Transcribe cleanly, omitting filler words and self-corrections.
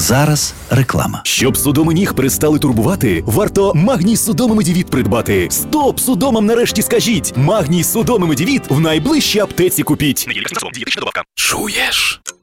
Зараз реклама. Щоб судоми ніг перестали турбувати, варто Магній Судоми Медівіт придбати. Стоп судомам нарешті скажіть! Магній Судоми Медівіт в найближчій аптеці купіть. Чуєш?